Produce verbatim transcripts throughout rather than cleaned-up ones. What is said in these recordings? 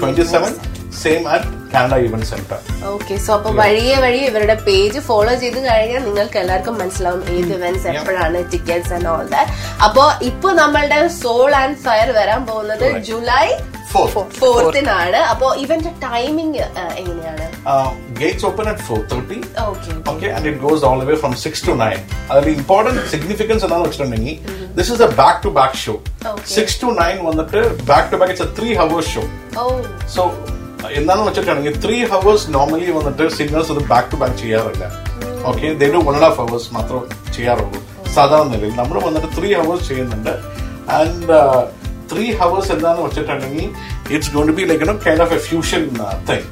twenty-seventh, same at Canada Event Center. Okay, so അപ്പോൾ വഴിയെ വഴി ഇവരുടെ പേജ് ഫോളോ ചെയ്ത് കഴിഞ്ഞാൽ നിങ്ങൾക്ക് എല്ലാവർക്കും മനസ്സിലാവും ഏത് ഇവന്റ്സ് എപ്പോഴാണ്, ടിക്കറ്റ്സ് ആൻഡ് ഓൾ ദാറ്റ്. അപ്പോ ഇപ്പൊ നമ്മളുടെ സോൾ ആൻഡ് ഫയർ വരാൻ പോകുന്നത് ജൂലൈ ഫോർത്തിനാണ്. അപ്പോ ഇവന്റെ ടൈമിംഗ് എങ്ങനെയാണ്? Gates open at four thirty. Okay. Okay, and it goes all the way from six to nine. Adile important significance ennaanu vechittundengi, this is a back to back show. Okay. six to nine vannitte back to back, it's a three hours show. Oh. So ennaanu vechittundengi three hours normally vannitte singers adu back to back cheyyarilla. Okay, they do one and a half hours matram cheyyarullu. Sadharana nillayil nammal vannitte three hours cheyyunnunde, and uh, three hours ennaanu vechittundengi it's going to be like, you know, kind of a fusion uh, thing.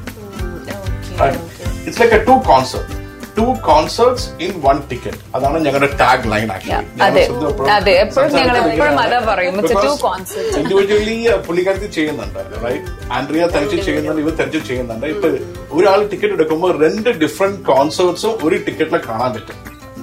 Right. Okay. It's like a two concert. Two concerts in one ticket. Adana ഞങ്ങളുടെ tag line actually. അതെ അതെ എപ്പോഴും ഞങ്ങൾ എപ്പോഴും അതാ പറയും, two concerts. Individually പുള്ളിക്കാരത്തി ചെയ്യുന്നുണ്ട്, റൈറ്റ്? ആൻഡ്രിയ തനിച്ച് ചെയ്യുന്നുണ്ട്, ഇവർ തനിച്ച് ചെയ്യുന്നുണ്ട്. ഇപ്പൊ ഒരാൾ ടിക്കറ്റ് എടുക്കുമ്പോൾ രണ്ട് ഡിഫറെന്റ് കോൺസേർട്സും ഒരു ടിക്കറ്റിൽ കാണാൻ പറ്റും.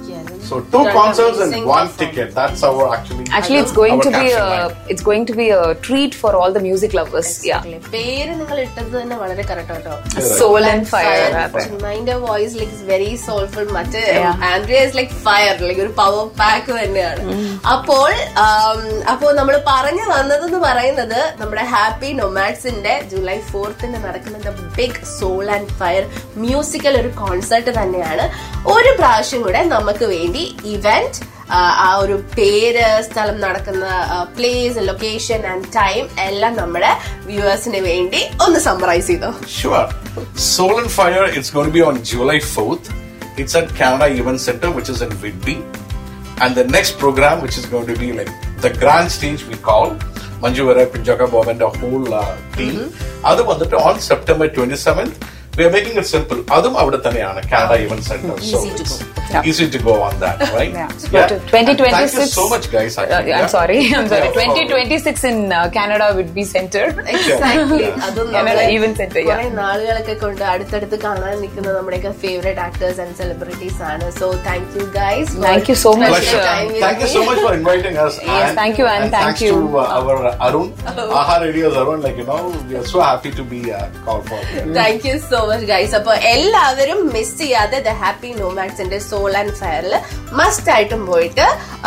So two concerts and one ticket. That's our actually. Actually, it's going to be a it's going to be a treat for all the music lovers. Yeah. പേര് നിങ്ങൾ ഇട്ടത് തന്നെ വളരെ കറക്റ്റ് ആട്ടോ. Soul and fire. Mine voice like is very soulful. മറ്റേ Andrea is like fire, like ഒരു power pack തന്നെയാണ്. അപ്പോൾ അപ്പോൾ നമ്മൾ പറഞ്ഞു വന്നതെന്ന് പറയുന്നത് നമ്മുടെ ഹാപ്പി നൊമാഡ്സിന്റെ ജൂലൈ ഫോർത്തിന് നടക്കുന്ന big soul and fire musical ഒരു കോൺസെർട്ട് തന്നെയാണ്. ഒരു പ്രാവശ്യം കൂടെ നമുക്ക് വേണ്ടി ഇവന്റ്, ആ ഒരു പേര്, സ്ഥലം നടക്കുന്ന പ്ലേസ്, ലൊക്കേഷൻ ആൻഡ് ടൈം എല്ലാം നമ്മുടെ വ്യൂവേഴ്സിന് വേണ്ടി ഒന്ന് സമ്മറൈസ് ചെയ്തോ. Sure. Soul and Fire, it's going to be on July fourth. It's at Canada Event Center, which is in Whitby. And the next program, which is going to be like the grand stage we call, Manju Varai, Pinjaka Bob and the whole uh, team. Adu vandittu on September twenty-seventh. We are making it simple. Adum avada thaneyana Canada Event Center. Easy so to it's go. Yeah. easy to go on that, right? Yeah. yeah. twenty twenty-six. Thank you so much, guys. Uh, I'm yeah. sorry. I'm sorry. twenty twenty-six in uh, Canada would be centered. Exactly. Adum Canada Event Center. കുറെ നാളുകളൊക്കെ കൊണ്ട് അടുത്തടുത്ത് കാണാൻ നിൽക്കുന്ന നമ്മുടെയൊക്കെ favourite actors and celebrities ആണ്. So thank you guys. Thank you so much. Thank you so much for inviting us. Yes, and, thank you and, and thank you to uh, our uh, Arun, oh. Aha Radio's Arun. Like, you know, we are so happy to be uh, called for. Yeah. Thank you so much, guys. അപ്പോൾ എല്ലാവരും miss ചെയ്യാതെ the happy നോമാഡ്സിന്റെ soul and ഫയറിൽ must ആയിട്ടും പോയിട്ട്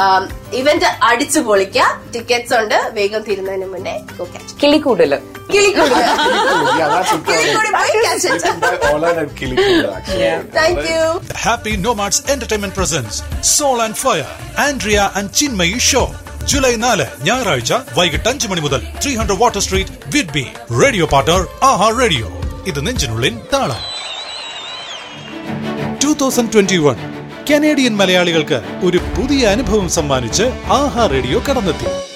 event അടിച്ചു പൊളിക്കുക. Tickets ഉണ്ട്, വേഗം തീരുന്നതിന് മുന്നേ കിളിക്കൂടല് കിളിക്കൂടല് Thank you. The Happy Nomads Entertainment presents Soul and Fire, Andrea and Chinmayi Show. July നാല് ഞായറാഴ്ച വൈകിട്ട് അഞ്ചു മണി മുതൽ three hundred water street, Whidbey. Radio partner ആഹാ റേഡിയോ. ഇത് നെഞ്ചിനുള്ളിൻ താളം. twenty twenty-one കനേഡിയൻ മലയാളികൾക്ക് ഒരു പുതിയ അനുഭവം സമ്മാനിച്ച് ആഹാ റേഡിയോ കടന്നെത്തി.